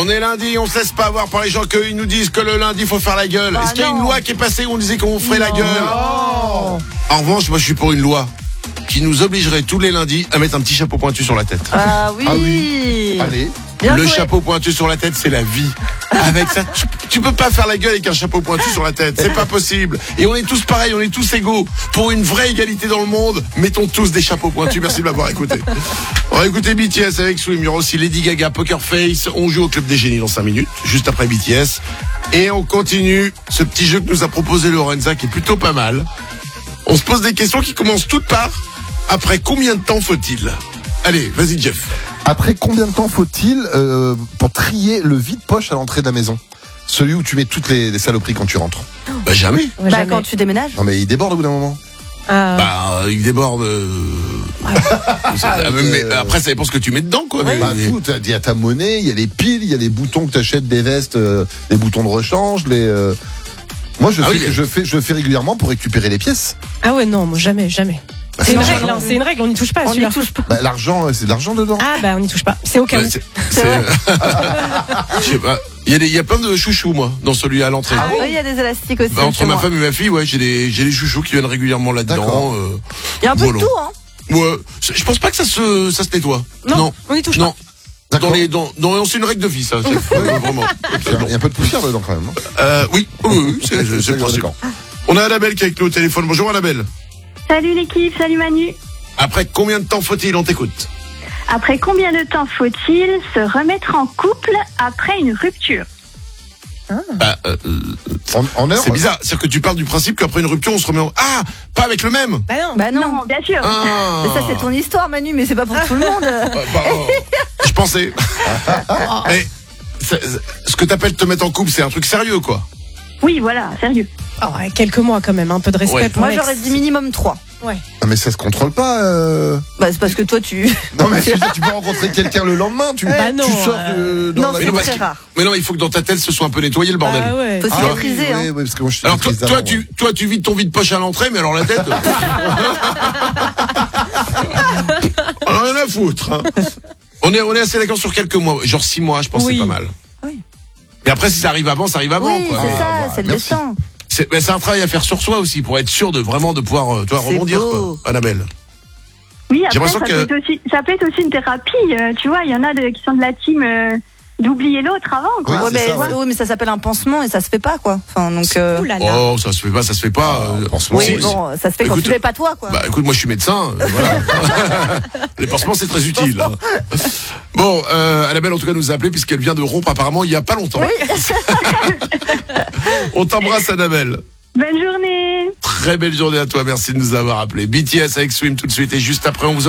On est lundi, on se laisse pas avoir par les gens qu'ils nous disent que le lundi il faut faire la gueule. Est-ce qu'il y a une loi qui est passée où on disait qu'on ferait la gueule? Non. En revanche, moi je suis pour une loi qui nous obligerait tous les lundis à mettre un petit chapeau pointu sur la tête. Ah oui. Ah oui. Allez. Bien Le joué. chapeau pointu sur la tête, c'est la vie. Avec ça, tu peux pas faire la gueule avec un chapeau pointu sur la tête. C'est pas possible. Et on est tous pareils, on est tous égaux. Pour une vraie égalité dans le monde, mettons tous des chapeaux pointus. Merci de m'avoir écouté. On va écouter BTS avec Swim. Il y aura aussi Lady Gaga, Poker Face. On joue au Club des Génies dans 5 minutes, juste après BTS. Et on continue ce petit jeu que nous a proposé Lorenza, qui est plutôt pas mal. On se pose des questions qui commencent toutes par après combien de temps faut-il? Allez, vas-y Jeff. Après combien de temps faut-il pour trier le vide-poche à l'entrée de la maison? Celui où tu mets toutes les saloperies quand tu rentres. Bah jamais. Bah, Jamais. quand tu déménages. Non mais il déborde au bout d'un moment. Bah, il déborde. Mais après, ça dépend ce que tu mets dedans, quoi. Bah fou, il y a ta monnaie, il y a les piles, il y a les boutons que tu achètes des vestes, les boutons de rechange, Moi je fais régulièrement pour récupérer les pièces. Ah ouais, non, moi jamais. C'est une règle, hein, c'est une règle, on n'y touche pas. On celui-là. n'y touche pas. Bah, l'argent, c'est de l'argent dedans. Ah bah on n'y touche pas. C'est au cas où. Ouais, je sais pas. Il y a plein de chouchous, moi, dans celui à l'entrée. Ah oui, il y a des élastiques aussi. Bah, entre chez ma moi. femme et ma fille, ouais, j'ai des chouchous qui viennent régulièrement là-dedans. D'accord. Il y a un peu voilà. de tout, hein. Ouais, je pense pas que ça se nettoie. Non, on n'y touche non. D'accord. C'est une règle de vie, ça. Vraiment. Il y a un peu de poussière dedans quand même. Non Oui, c'est le principe. D'accord. On a Annabelle qui est avec nous au téléphone. Bonjour Annabelle. Salut l'équipe, salut Manu. Après combien de temps faut-il? On t'écoute. Après combien de temps faut-il se remettre en couple après une rupture? Bah, En heure. c'est bizarre. C'est-à-dire que tu parles du principe qu'après une rupture, on se remet en... Ah, pas avec le même. Bah non. Bah non. Non, bien sûr. Ah. Mais ça, c'est ton histoire, Manu, mais c'est pas pour tout le monde. Je pensais. Mais ce que t'appelles te mettre en couple, c'est un truc sérieux, quoi. Oui, voilà, sérieux. Oh, ouais, quelques mois quand même, un peu de respect Ouais. pour Moi, l'ex. j'aurais dit minimum 3. Ouais. Ah, mais ça se contrôle pas. Bah, c'est parce que toi, tu. Non mais tu peux rencontrer quelqu'un le lendemain. Bah non, tu sors dans Non, la- c'est non, parce très que- rare. Mais non, il faut que dans ta tête, ce soit un peu nettoyé, le bordel. Ah ouais. Faut Ah, cicatriser, hein. oui, parce que moi, je suis Alors cicatrice toi, d'avant, tu vides ton vide-poche à l'entrée, mais alors la tête... On en a rien à foutre. Hein. On est assez d'accord sur quelques mois. Genre 6 mois, je pense que Oui. c'est pas mal. Oui. Mais après, si ça arrive avant, ça arrive avant. Oui, Quoi. c'est ça, voilà, c'est le merci. destin. C'est un travail à faire sur soi aussi, pour être sûr de vraiment de pouvoir C'est rebondir, beau. quoi, Annabelle. Oui, J'ai après, l'impression ça peut être aussi une thérapie. Tu vois, il y en a qui sont de la team d'oublier l'autre avant. Quoi. Oui, Ouais, c'est mais, ça, ouais. oui, mais ça s'appelle un pansement et ça se fait pas, quoi. Enfin, donc. Ouh là là. Oh, ça se fait pas. pansement, Oui, si- bon, ça se fait quand Écoute, tu fais pas toi, quoi. Bah écoute, moi je suis médecin, voilà. Les pansements c'est très utile. Hein. Bon, Annabelle en tout cas nous a appelé puisqu'elle vient de rompre apparemment il y a pas longtemps. On t'embrasse Annabelle. Bonne journée. Très belle journée à toi, merci de nous avoir appelé. BTS avec Swim tout de suite et juste après on vous